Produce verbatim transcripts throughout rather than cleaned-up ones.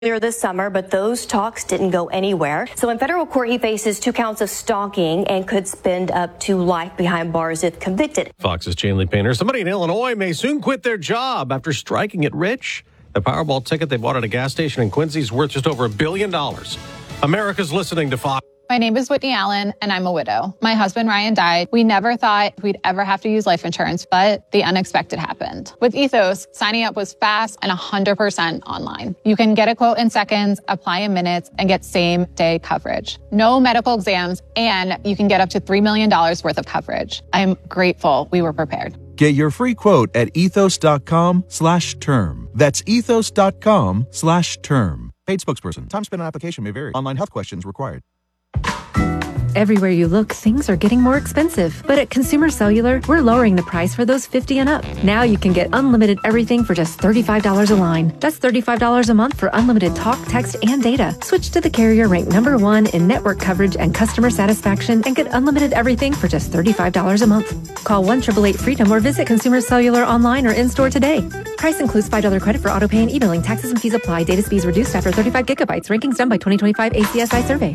earlier this summer, but those talks didn't go anywhere. So in federal court, he faces two counts of stalking and could spend up to life behind bars if convicted. Fox's Janely Painter. Somebody in Illinois may soon quit their job after striking it rich. The Powerball ticket they bought at a gas station in Quincy is worth just over a billion dollars. America's listening to Fox. My name is Whitney Allen, and I'm a widow. My husband, Ryan, died. We never thought we'd ever have to use life insurance, but the unexpected happened. With Ethos, signing up was fast and one hundred percent online. You can get a quote in seconds, apply in minutes, and get same-day coverage. No medical exams, and you can get up to three million dollars worth of coverage. I'm grateful we were prepared. Get your free quote at ethos.com slash term. That's ethos.com slash term. Paid spokesperson. Time spent on application may vary. Online health questions required. Everywhere you look, things are getting more expensive. But at Consumer Cellular, we're lowering the price for those fifty and up. Now you can get unlimited everything for just thirty-five dollars a line. That's thirty-five dollars a month for unlimited talk, text, and data. Switch to the carrier ranked number one in network coverage and customer satisfaction and get unlimited everything for just thirty-five dollars a month. Call one eight eight eight freedom or visit Consumer Cellular online or in-store today. Price includes five dollars credit for auto pay and e-billing. Taxes and fees apply. Data speeds reduced after thirty-five gigabytes. Rankings done by twenty twenty-five A C S I survey.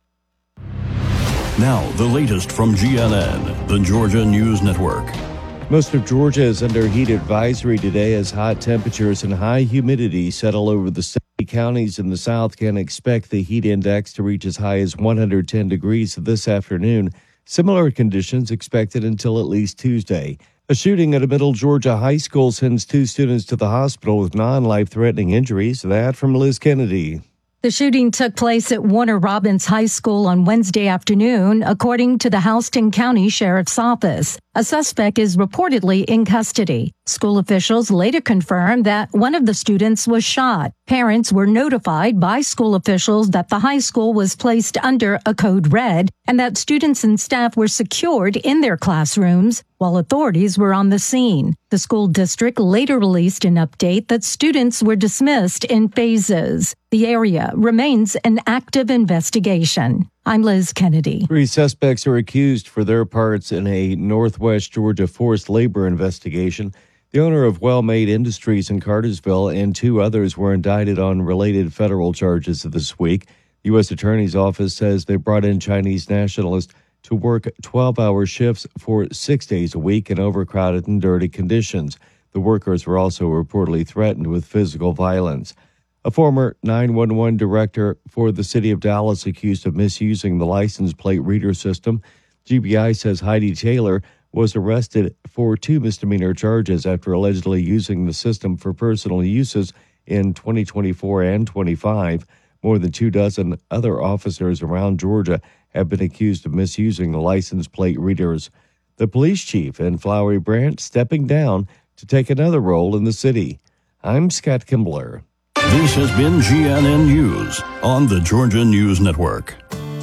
Now, the latest from G N N, the Georgia News Network. Most of Georgia is under heat advisory today as hot temperatures and high humidity settle over the city. Counties in the south can expect the heat index to reach as high as one hundred ten degrees this afternoon. Similar conditions expected until at least Tuesday. A shooting at a Middle Georgia high school sends two students to the hospital with non-life-threatening injuries. That from Liz Kennedy. The shooting took place at Warner Robins High School on Wednesday afternoon, according to the Houston County Sheriff's Office. A suspect is reportedly in custody. School officials later confirmed that one of the students was shot. Parents were notified by school officials that the high school was placed under a code red and that students and staff were secured in their classrooms while authorities were on the scene. The school district later released an update that students were dismissed in phases. The area remains an active investigation. I'm Liz Kennedy. Three suspects are accused for their parts in a Northwest Georgia forced labor investigation. The owner of Well-Made Industries in Cartersville and two others were indicted on related federal charges this week. The U S Attorney's Office says they brought in Chinese nationalists to work twelve-hour shifts for six days a week in overcrowded and dirty conditions. The workers were also reportedly threatened with physical violence. A former nine one one director for the city of Dallas accused of misusing the license plate reader system. G B I says Heidi Taylor was arrested for two misdemeanor charges after allegedly using the system for personal uses in twenty twenty-four and twenty-five. More than two dozen other officers around Georgia have been accused of misusing the license plate readers. The police chief in Flowery Branch stepping down to take another role in the city. I'm Scott Kimbler. This has been G N N News on the Georgia News Network.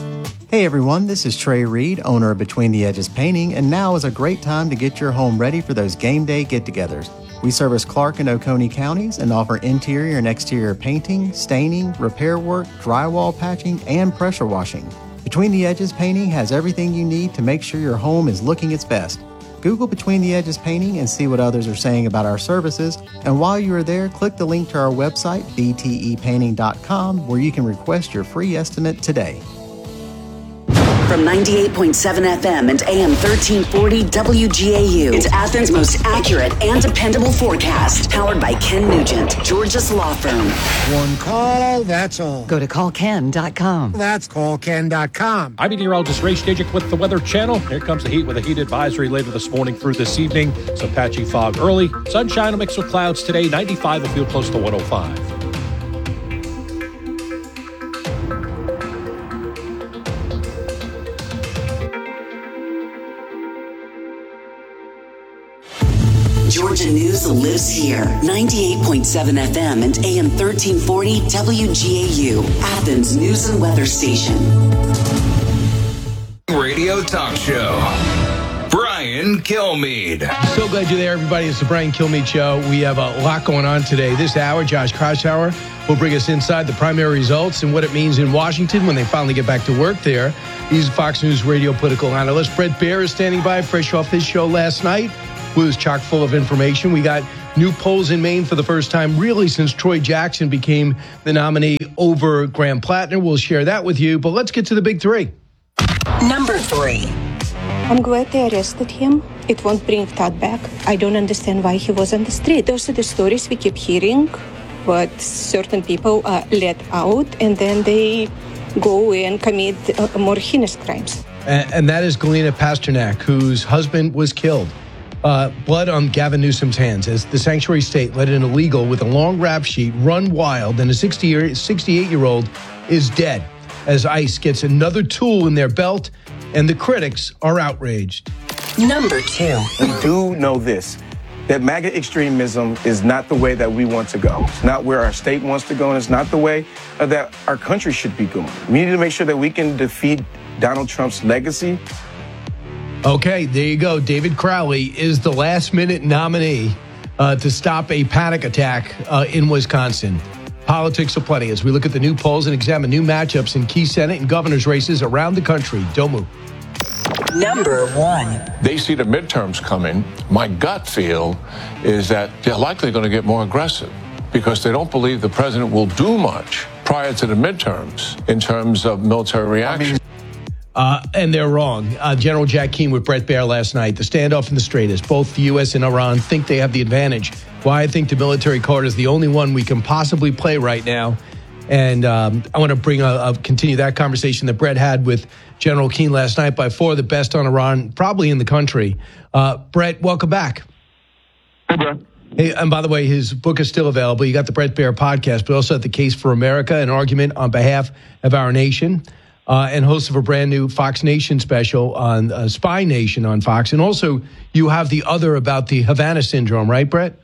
Hey everyone, this is Trey Reed, owner of Between the Edges Painting, and now is a great time to get your home ready for those game day get-togethers. We service Clark and Oconee counties and offer interior and exterior painting, staining, repair work, drywall patching, and pressure washing. Between the Edges Painting has everything you need to make sure your home is looking its best. Google Between the Edges Painting and see what others are saying about our services. And while you are there, click the link to our website, b t e painting dot com, where you can request your free estimate today. From ninety-eight point seven F M and A M thirteen forty W G A U, it's Athens' most accurate and dependable forecast. Powered by Ken Nugent, Georgia's law firm. One call, that's all. Go to call ken dot com. That's call ken dot com. I'm meteorologist Ray Stajic with the Weather Channel. Here comes the heat with a heat advisory later this morning through this evening. Some patchy fog early. Sunshine will mix with clouds today. ninety-five will feel close to one oh five. Georgia News lives here. ninety-eight point seven F M and A M thirteen forty W G A U, Athens News and Weather Station. Radio talk show. Brian Kilmeade. So glad you're there, everybody. It's the Brian Kilmeade Show. We have a lot going on today. This hour, Josh Kraushaar will bring us inside the primary results and what it means in Washington when they finally get back to work there. He's Fox News radio political analyst. Brett Baer is standing by, fresh off his show last night. Was chock full of information. We got New polls in Maine for the first time, really, since Troy Jackson became the nominee over Graham Plattner. We'll share that with you, but let's get to the big three. Number three. I'm glad they arrested him. It won't bring Todd back. I don't understand why he was on the street. Those are the stories we keep hearing, but certain people are let out and then they go and commit uh, more heinous crimes. And, and that is Galina Pasternak, whose husband was killed. Uh, blood on Gavin Newsom's hands as the sanctuary state let an illegal with a long rap sheet run wild, and a sixty-eight-year-old is dead as ICE gets another tool in their belt, and the critics are outraged. Number two. We do know this, that MAGA extremism is not the way that we want to go. It's not where our state wants to go, and it's not the way uh, that our country should be going. We need to make sure that we can defeat Donald Trump's legacy. Okay, there you go. David Crowley is the last-minute nominee uh, to stop a panic attack uh, in Wisconsin. Politics aplenty as we look at the new polls and examine new matchups in key Senate and governor's races around the country. Don't move. Number one. They see the midterms coming. My gut feel is that they're likely going to get more aggressive because they don't believe the president will do much prior to the midterms in terms of military reaction. Uh, and they're wrong. Uh, General Jack Keane with Bret Baier last night. The standoff in the straightest. Both the U S and Iran think they have the advantage. Why I think the military card is the only one we can possibly play right now. And um, I want to bring a, a continue that conversation that Bret had with General Keane last night by far the best on Iran, probably in the country. Uh, Bret, welcome back. Hey, Bret. Hey, and by the way, his book is still available. You got the Bret Baier podcast, but also at the Case for America, an argument on behalf of our nation. Uh, and host of a brand new Fox Nation special on uh, Spy Nation on Fox. And also, you have the other about the Havana syndrome, right, Bret?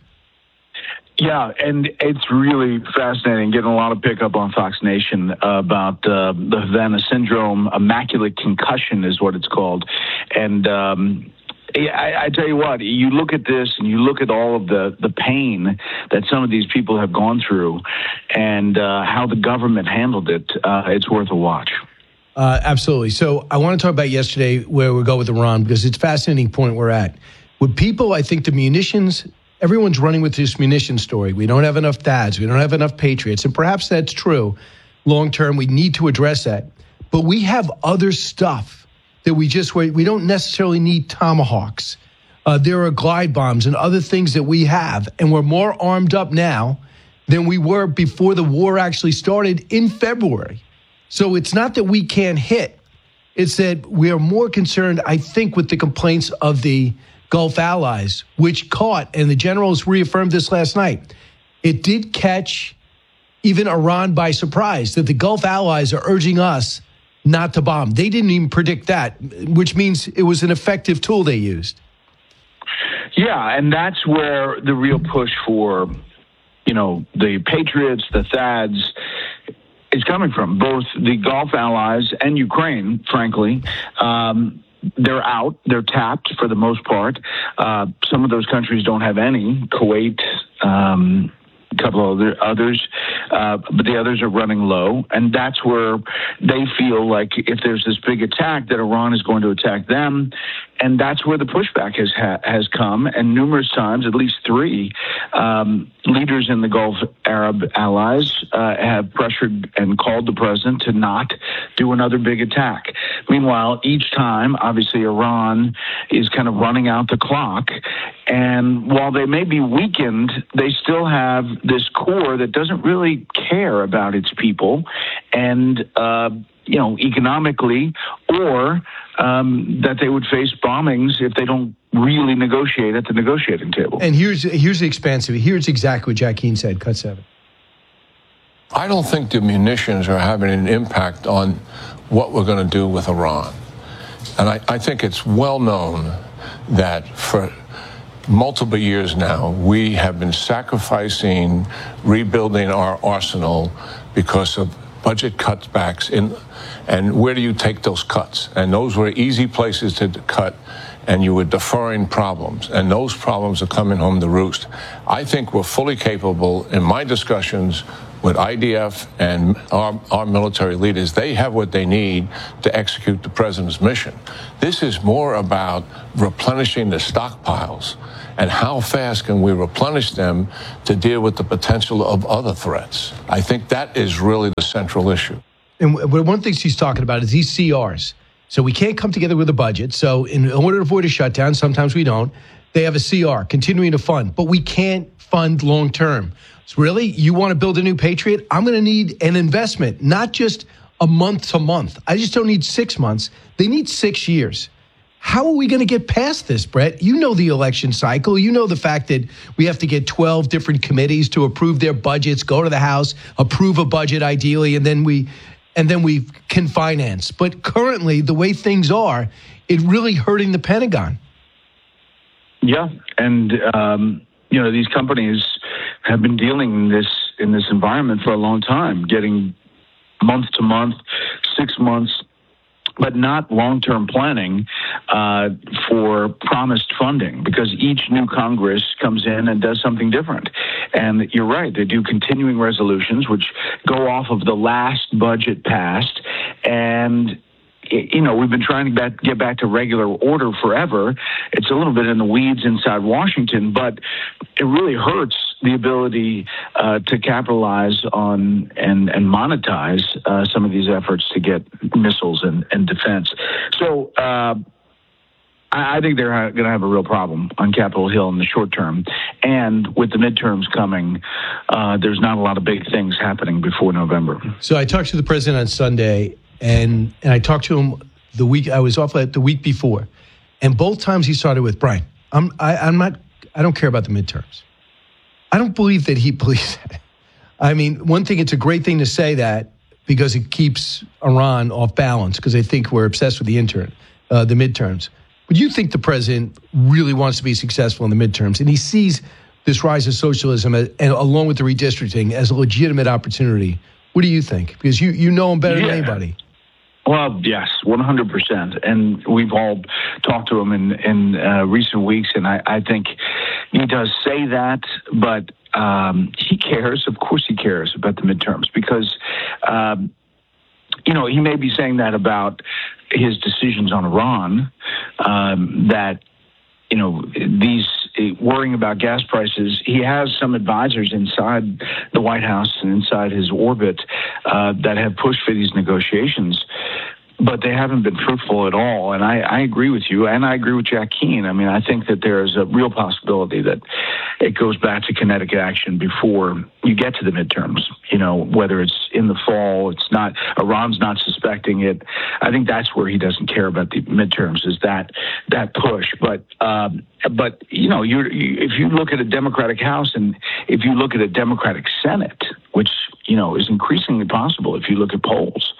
Yeah, and it's really fascinating, getting a lot of pickup on Fox Nation about uh, the Havana syndrome. Immaculate concussion is what it's called. And um, I, I tell you what, you look at this and you look at all of the, the pain that some of these people have gone through and uh, how the government handled it, uh, it's worth a watch. Uh, absolutely. So I want to talk about yesterday where we go with Iran because it's a fascinating point we're at. With people, I think the munitions, everyone's running with this munition story. We don't have enough dads. We don't have enough Patriots. And perhaps that's true. Long term, we need to address that. But we have other stuff that we just, we don't necessarily need Tomahawks. Uh, there are glide bombs and other things that we have. And we're more armed up now than we were before the war actually started in February. So it's not that we can't hit. It's that we are more concerned, I think, with the complaints of the Gulf allies, which caught, and the generals reaffirmed this last night, it did catch even Iran by surprise, that the Gulf allies are urging us not to bomb. They didn't even predict that, which means it was an effective tool they used. Yeah, and that's where the real push for, you know, the Patriots, the T H A Ds, is coming from. Both the Gulf allies and Ukraine, frankly. Um, they're out. They're tapped for the most part. Uh, some of those countries don't have any. Kuwait, um, a couple of other, others, uh, but the others are running low. And that's where they feel like if there's this big attack, that Iran is going to attack them. And that's where the pushback has ha- has come. And numerous times, at least three, um, leaders in the Gulf Arab allies uh, have pressured and called the president to not do another big attack. Meanwhile, each time, obviously, Iran is kind of running out the clock. And while they may be weakened, they still have this core that doesn't really care about its people and, uh, you know, economically, or um, that they would face bombings if they don't really negotiate at the negotiating table. And here's here's the expansive. Here's exactly what Jack Keane said. Cut seven. I don't think the munitions are having an impact on what we're going to do with Iran. And I, I think it's well known that for multiple years now, we have been sacrificing rebuilding our arsenal because of budget cutbacks in, and where do you take those cuts? And those were easy places to cut, and you were deferring problems, and those problems are coming home to roost. I think we're fully capable, in my discussions with I D F and our, our military leaders, they have what they need to execute the president's mission. This is more about replenishing the stockpiles and how fast can we replenish them to deal with the potential of other threats? I think that is really the central issue. And one thing she's talking about is these C Rs. So we can't come together with a budget. So in order to avoid a shutdown, sometimes we don't, they have a C R, continuing to fund. But we can't fund long-term. So really, you want to build a new Patriot? I'm going to need an investment, not just a month to month. I just don't need six months. They need six years. How are we going to get past this, Brett? You know the election cycle. You know the fact that we have to get twelve different committees to approve their budgets, go to the House, approve a budget ideally, and then we and then we can finance. But currently, the way things are, it really hurting the Pentagon. Yeah, and um, you know, these companies have been dealing in this in this environment for a long time, getting month to month, six months, but not long-term planning uh, for promised funding, because each new Congress comes in and does something different. And you're right, they do continuing resolutions, which go off of the last budget passed, and you know, we've been trying to get back to regular order forever. It's a little bit in the weeds inside Washington, but it really hurts the ability uh, to capitalize on and, and monetize uh, some of these efforts to get missiles and, and defense. So uh, I, I think they're ha- going to have a real problem on Capitol Hill in the short term. And with the midterms coming, uh, there's not a lot of big things happening before November. So I talked to the president on Sunday, And and I talked to him the week I was off the week before, and both times he started with Brian. I'm I, I'm not I don't care about the midterms. I don't believe that he believes that. I mean, one thing, it's a great thing to say that because it keeps Iran off balance, because they think we're obsessed with the intern, uh, the midterms. But you think the president really wants to be successful in the midterms, and he sees this rise of socialism as, and along with the redistricting as a legitimate opportunity. What do you think? Because you you know him better yeah. than anybody. Well, yes, one hundred percent. And we've all talked to him in, in uh, recent weeks, and I, I think he does say that, but um, he cares. Of course he cares about the midterms because, um, you know, he may be saying that about his decisions on Iran, um, that, you know, these worrying about gas prices. He has some advisors inside the White House and inside his orbit uh, that have pushed for these negotiations, but they haven't been fruitful at all. And I, I agree with you, and I agree with Jack Keane. I mean, I think that there's a real possibility that it goes back to kinetic action before you get to the midterms. You know, whether it's in the fall, it's not, Iran's not suspecting it. I think that's where he doesn't care about the midterms, is that that push. But, um, but you know, you're, you, if you look at a Democratic House and if you look at a Democratic Senate, which, you know, is increasingly possible if you look at polls,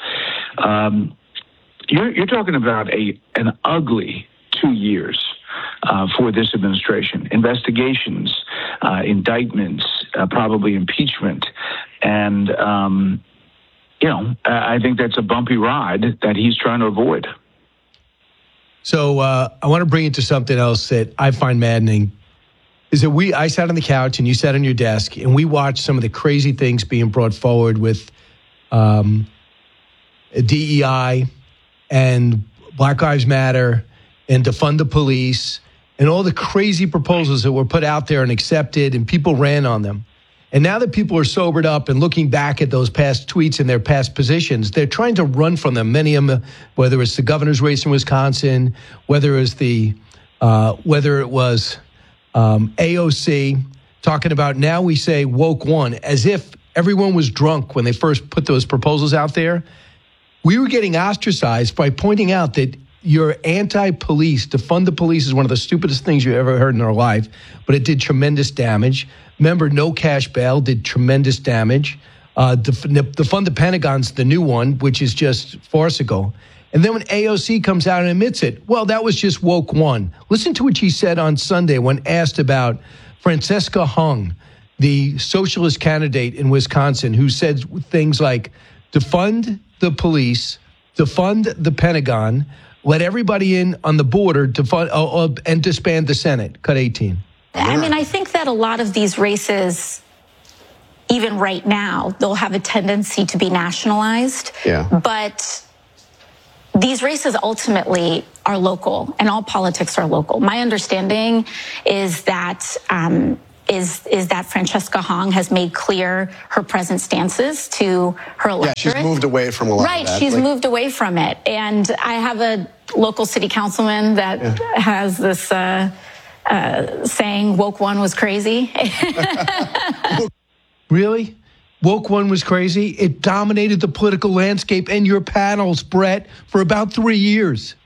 um, you're, you're talking about a an ugly two years uh, for this administration. Investigations, uh, indictments, uh, probably impeachment. And, um, you know, I think that's a bumpy ride that he's trying to avoid. So uh, I want to bring it to something else that I find maddening, is that we I sat on the couch and you sat on your desk and we watched some of the crazy things being brought forward with um, D E I and Black Lives Matter and defund the police and all the crazy proposals that were put out there and accepted, and people ran on them. And now that people are sobered up and looking back at those past tweets and their past positions, they're trying to run from them. Many of them, whether it's the governor's race in Wisconsin, whether it's the, uh, whether it was um, A O C, talking about now we say woke one, as if everyone was drunk when they first put those proposals out there. We were getting ostracized by pointing out that you're anti-police. Defund the police is one of the stupidest things you ever heard in our life, but it did tremendous damage. Remember, no cash bail did tremendous damage. Uh, def- defund the Pentagon's the new one, which is just farcical. And then when A O C comes out and admits it, well, that was just woke one. Listen to what she said on Sunday when asked about Francesca Hung, the socialist candidate in Wisconsin, who said things like, defund the police, defund the Pentagon, let everybody in on the border, defund, uh, uh, and disband the Senate. Cut eighteen. I mean, I think that a lot of these races, even right now, they'll have a tendency to be nationalized. Yeah. But these races ultimately are local, and all politics are local. My understanding is that um, is is that Francesca Hong has made clear her present stances to her electorate. Yeah, she's moved away from a lot right, of that. she's like, moved away from it. And I have a local city councilman that yeah. has this uh, uh, saying, woke one was crazy. Really? Woke one was crazy? It dominated the political landscape and your panels, Brett, for about three years.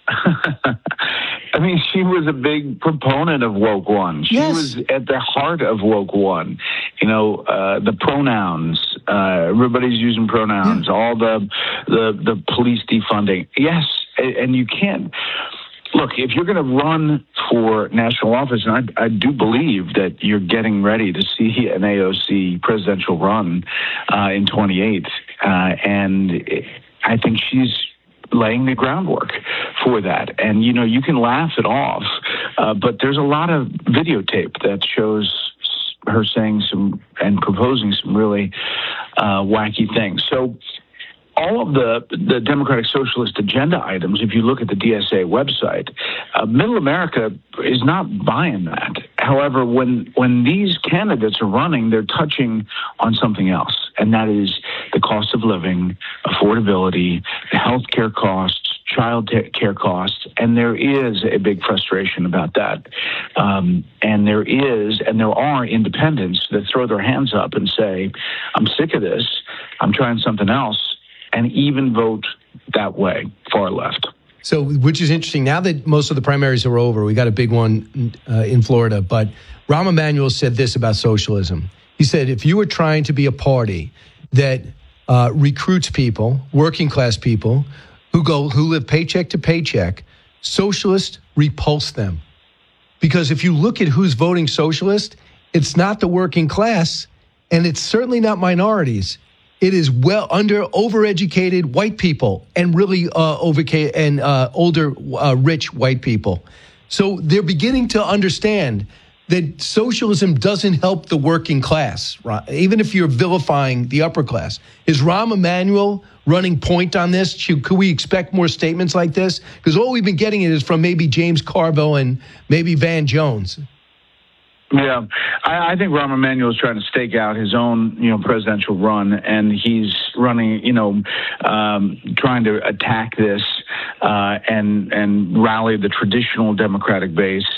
I mean, she was a big proponent of woke one. She yes. was at the heart of woke one. You know, uh, the pronouns. Uh, everybody's using pronouns. Yeah. All the, the the police defunding. Yes, and you can't. Look, if you're going to run for national office, and I, I do believe that you're getting ready to see an A O C presidential run uh, in twenty-eight, uh, and I think she's laying the groundwork for that. And, you know, you can laugh it off, uh, but there's a lot of videotape that shows her saying some and proposing some really uh, wacky things. So all of the, the Democratic Socialist agenda items, if you look at the D S A website, uh, Middle America is not buying that. However, when when these candidates are running, they're touching on something else, and that is the cost of living, affordability, health care costs, child care costs, and there is a big frustration about that. Um, and there is, and there are independents that throw their hands up and say, I'm sick of this, I'm trying something else, and even vote that way, far left. So, which is interesting. Now that most of the primaries are over, we got a big one uh, in Florida, but Rahm Emanuel said this about socialism. He said, if you were trying to be a party that uh, recruits people, working class people, who go, who live paycheck to paycheck, socialists repulse them. Because if you look at who's voting socialist, it's not the working class, and it's certainly not minorities. It is well under overeducated white people and really uh, overca- and uh, older uh, rich white people. So they're beginning to understand that socialism doesn't help the working class, right? Even if you're vilifying the upper class. Is Rahm Emanuel running point on this? Should, could we expect more statements like this? Because all we've been getting is from maybe James Carville and maybe Van Jones. Yeah, I, I think Rahm Emanuel is trying to stake out his own, you know, presidential run, and he's running, you know, um, trying to attack this uh, and and rally the traditional Democratic base.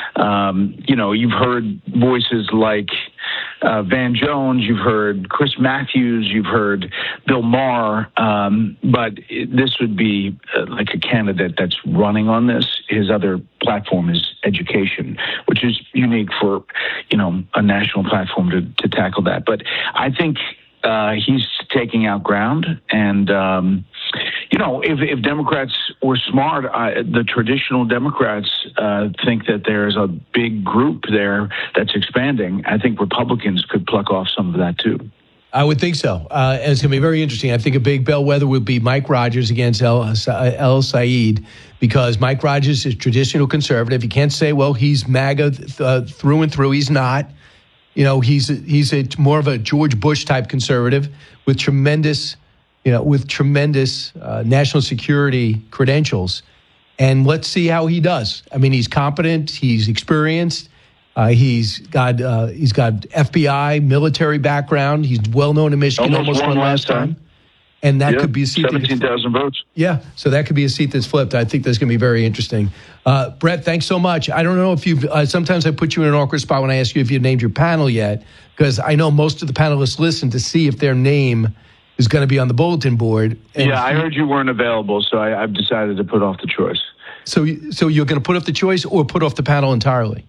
Um, you know, you've heard voices like uh, Van Jones, you've heard Chris Matthews, you've heard Bill Maher, um, but it, this would be uh, like a candidate that's running on this. His other platform is education, which is unique for, you know, a national platform to, to tackle that. But I think uh, he's taking out ground. And, um, you know, if, if Democrats were smart, uh, the traditional Democrats uh, think that there's a big group there that's expanding. I think Republicans could pluck off some of that, too. I would think so. Uh, and it's going to be very interesting. I think a big bellwether would be Mike Rogers against El, El Said, because Mike Rogers is traditional conservative. You can't say, well, he's MAGA uh, through and through. He's not. You know, he's he's a more of a George Bush type conservative with tremendous, you know, with tremendous uh, national security credentials. And let's see how he does. I mean, he's competent. He's experienced. Uh, he's got uh, he's got F B I military background. He's well known in Michigan. Almost, almost won last time. time. And that yeah, could be a seat. seventeen thousand votes. Yeah, so that could be a seat that's flipped. I think that's going to be very interesting. Uh, Brett, thanks so much. I don't know if you've, uh, sometimes I put you in an awkward spot when I ask you if you've named your panel yet, because I know most of the panelists listen to see if their name is going to be on the bulletin board. And yeah, I heard you weren't available, so I, I've decided to put off the choice. So, so you're going to put off the choice or put off the panel entirely?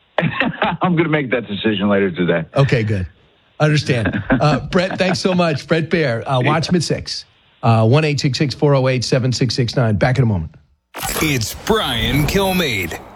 I'm going to make that decision later today. Okay, good. Understand. Uh, Brett, thanks so much. Brett Baer, uh, watch him at six. Uh, one eight six six, four oh eight, seven six six nine. Back in a moment. It's Brian Kilmeade.